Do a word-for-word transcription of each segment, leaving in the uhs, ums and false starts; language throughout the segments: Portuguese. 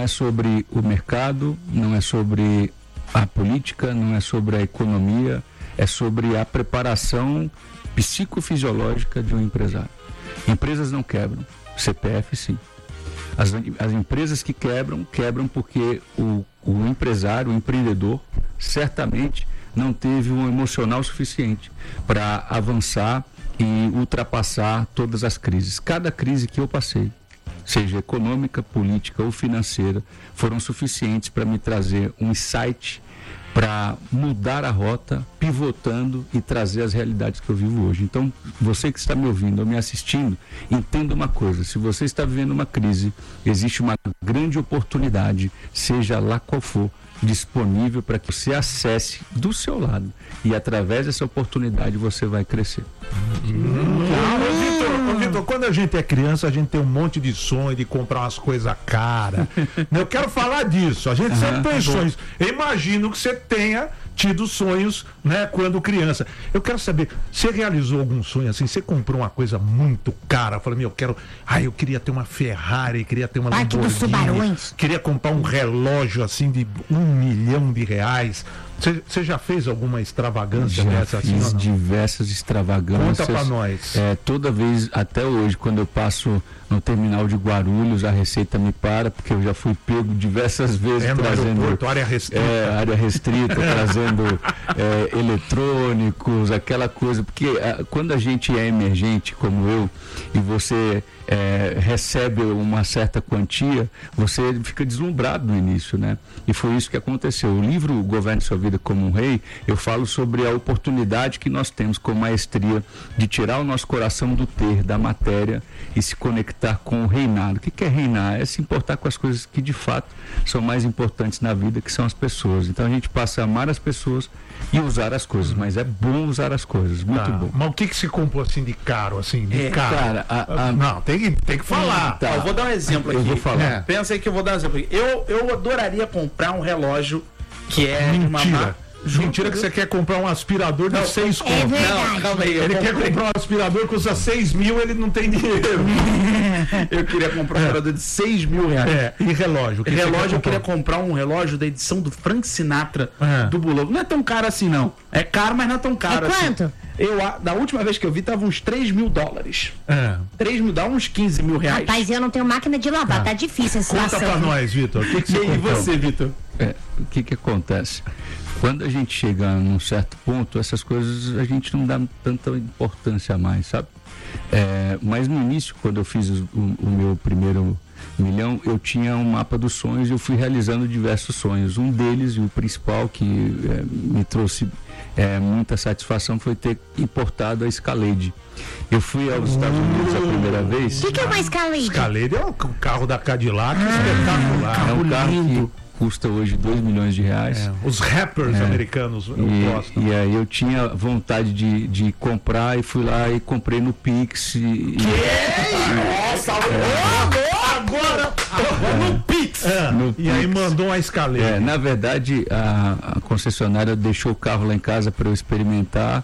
é sobre o mercado, não é sobre a política, não é sobre a economia, é sobre a preparação psicofisiológica de um empresário. Empresas não quebram, C P F sim. As, as empresas que quebram, quebram porque o, o empresário, o empreendedor, certamente não teve um emocional suficiente para avançar e ultrapassar todas as crises. Cada crise que eu passei, seja econômica, política ou financeira, foram suficientes para me trazer um insight para mudar a rota, pivotando e trazer as realidades que eu vivo hoje. Então, você que está me ouvindo ou me assistindo, entenda uma coisa: se você está vivendo uma crise, existe uma grande oportunidade, seja lá qual for, disponível para que você acesse do seu lado, e através dessa oportunidade você vai crescer. Hum. Ah, Vitor, Vitor, quando a gente é criança, a gente tem um monte de sonho de comprar umas coisas caras. Eu quero falar disso. A gente uhum, sempre tem sonhos. Eu imagino que você tenha tido sonhos, né, quando criança. Eu quero saber, você realizou algum sonho assim? Você comprou uma coisa muito cara? Eu falei, meu, eu quero. Ah, eu queria ter uma Ferrari, queria ter uma Parque dos Tubarões. Queria comprar um relógio assim de um milhão de reais. Você já fez alguma extravagância já dessa assim? Fiz diversas extravagâncias. Conta pra nós. É, toda vez, até hoje, quando eu passo no terminal de Guarulhos, a Receita me para, porque eu já fui pego diversas vezes é trazendo aeroporto, área restrita, é, área restrita trazendo é, eletrônicos, aquela coisa, porque é, quando a gente é emergente como eu e você é, recebe uma certa quantia, você fica deslumbrado no início, né? E foi isso que aconteceu. O livro Governe Sua Vida como um Rei, eu falo sobre a oportunidade que nós temos com maestria de tirar o nosso coração do ter, da matéria, e se conectar com o reinado. O que é reinar? É se importar com as coisas que de fato são mais importantes na vida, que são as pessoas. Então a gente passa a amar as pessoas e usar as coisas, mas é bom usar as coisas, muito tá. bom. Mas o que que se comprou assim de caro, assim, de é, caro? Cara, a, a... Não, tem que, tem que falar. Tá. Eu vou dar um exemplo aqui. Eu vou falar. É. Pensa aí que eu vou dar um exemplo aqui. Eu, eu adoraria comprar um relógio que é Mentira. uma marca. Mentira que você quer comprar um aspirador de seis contos. É verdade. Não, calma aí. Ele comprei... quer comprar um aspirador que custa seis mil, ele não tem dinheiro. Eu queria comprar um aspirador de seis mil reais. É, e relógio? Que relógio, eu queria comprar um relógio da edição do Frank Sinatra é. do Bullock. Não é tão caro assim, não. É caro, mas não é tão caro é assim. Quanto? Eu, da última vez que eu vi, tava uns três mil dólares. É. três mil, dá uns quinze mil reais. Rapaz, eu não tenho máquina de lavar, é. tá difícil a situação. Conta pra nós, Vitor. O que que você E comprou? você, Vitor? É, o que que acontece? Quando a gente chega num certo ponto, essas coisas a gente não dá tanta importância mais, sabe? É, mas no início, quando eu fiz o, o meu primeiro milhão, eu tinha um mapa dos sonhos e eu fui realizando diversos sonhos. Um deles, e o principal, que é, me trouxe é, muita satisfação, foi ter importado a Escalade. Eu fui aos Estados Unidos a primeira vez. O que, que é uma Escalade? Escalade é o carro da Cadillac, ah, espetacular. É um carro lindo. Que custa hoje dois milhões de reais. É, os rappers é. americanos e, gostam. E aí eu tinha vontade de, de comprar e fui lá e comprei no Pix. E, que? E, Nossa, é, agora, agora no Pix. É, no e Pix. aí mandou uma Escalade. É, na verdade, a, a concessionária deixou o carro lá em casa para eu experimentar.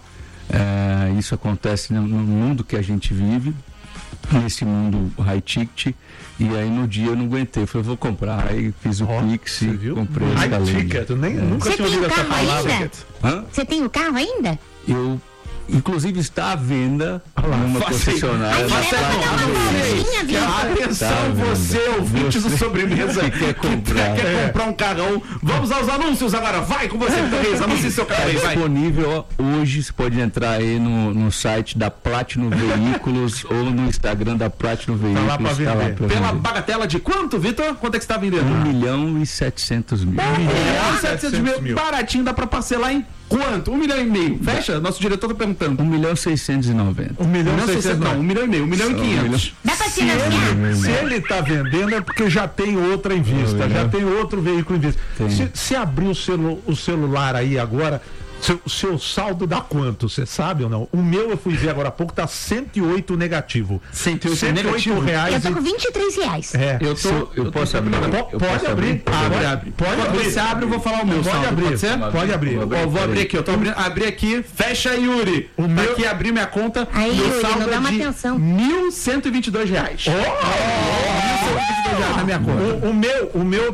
É, isso acontece no, no mundo que a gente vive, nesse mundo high ticket. E aí no dia eu não aguentei, falei, vou comprar. Aí fiz o oh, Pix e viu? comprei a Escalade. Eu nem, é. nunca Você tinha ouvido essa palavra. Você tem o carro ainda? Eu, inclusive, está à venda lá, numa concessionária. Atenção, tá você, ouvinte do Sobremesa, que quer comprar, quer é. comprar um carrão. Vamos aos anúncios agora. Vai com você, Vitor Reis. Anuncie seu carro aí, vai. Disponível hoje, você pode entrar aí no, no site da Platinum Veículos ou no Instagram da Platinum Veículos. Tá lá pra tá lá vender. pra Pela vender. bagatela de quanto, Vitor? Quanto é que você está vendendo? Um milhão e setecentos mil. Um milhão e setecentos mil. Baratinho, dá pra parcelar em quanto? Um milhão e meio. Fecha? Nosso diretor tá perguntando. Um milhão e seiscentos e noventa. Um milhão e seiscentos. Não, um milhão e meio. Um milhão e quinhentos. Dá pra Se financiar? ele, se ele tá vendendo é porque já tem outra em vista, já tem outro veículo em vista. Se, se abrir o, celu, o celular aí agora, seu, o seu saldo dá quanto? Você sabe ou não? O meu eu fui ver agora há pouco, tá cento e oito negativo. cento e oito, cento e oito negativo. reais. Eu tô com vinte e três reais. É. Eu tô. Se eu, eu, eu posso tô abrir? sabendo. Eu Pode posso abrir. Abre, abre. Pode Quando abrir. você abre, eu vou falar o meu. Pode saldo, abrir. Pode ser? Pode abrir. Ó, vou abrir aqui. Eu tô abrindo. Abri aqui. Fecha, Yuri. O Tá meu- aqui, abri minha conta. Aí, meu Yuri, saldo não dá é uma de atenção. mil cento e vinte e dois reais. Oh! mil cento e vinte e dois reais na minha conta. O, o meu, o meu